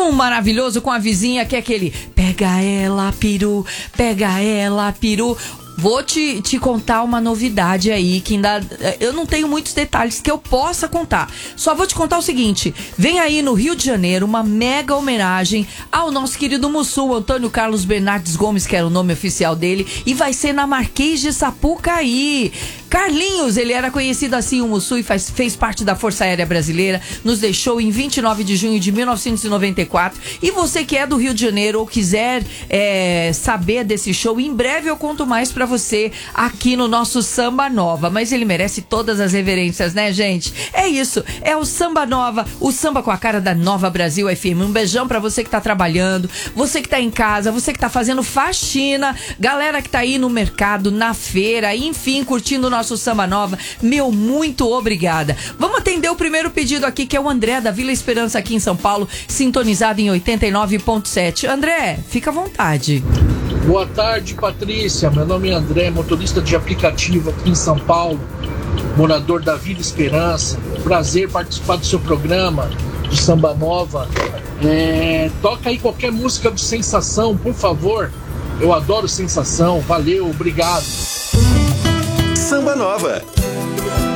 tão maravilhoso com a vizinha que é aquele pega ela, peru, pega ela, peru. Vou te contar uma novidade aí, que ainda eu não tenho muitos detalhes que eu possa contar. Só vou te contar o seguinte, vem aí no Rio de Janeiro uma mega homenagem ao nosso querido Mussum, Antônio Carlos Bernardes Gomes, que era o nome oficial dele, e vai ser na Marquês de Sapucaí. Carlinhos, ele era conhecido assim, o Mussum, e fez parte da Força Aérea Brasileira, nos deixou em 29 de junho de 1994. E você que é do Rio de Janeiro ou quiser saber desse show, em breve eu conto mais pra você aqui no nosso Samba Nova. Mas ele merece todas as reverências, né, gente? É isso, é o Samba Nova, o samba com a cara da Nova Brasil FM. Um beijão pra você que tá trabalhando, você que tá em casa, você que tá fazendo faxina, galera que tá aí no mercado, na feira, enfim, curtindo o nosso Samba Nova. Meu, muito obrigada. Vamos atender o primeiro pedido aqui, que é o André da Vila Esperança aqui em São Paulo, sintonizado em 89.7. André, fica à vontade. Boa tarde, Patrícia. Meu nome é André, motorista de aplicativo aqui em São Paulo, morador da Vila Esperança. Prazer participar do seu programa de Samba Nova. Toca aí qualquer música de Sensação, por favor. Eu adoro Sensação. Valeu, obrigado. Samba Nova.